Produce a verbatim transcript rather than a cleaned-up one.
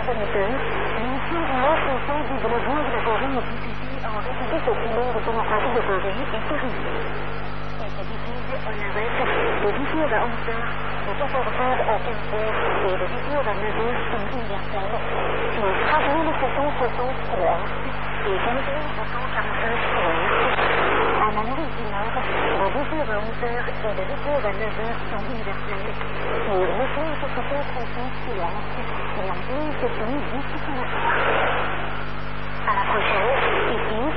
sanitaire, l'émission L'Offre au sein du besoin de la Corée est diffusée en République populaire démocratique de Corée et terrorisée. Elle se diffuse en arrêt de dix heures à onze heures, de quatorze heures à quinze heures et de dix heures à neuf heures en universel, sur treize mille sept cent soixante kilohertz et quinze mille sept cent quarante-cinq kilohertz. En Amérique du Nord, de dix heures à onze heures et de dix heures à neuf heures en universel, sur neuf mille sept cent trente-six kilohertz et en mille sept cent dix kilohertz. À la prochaine, ici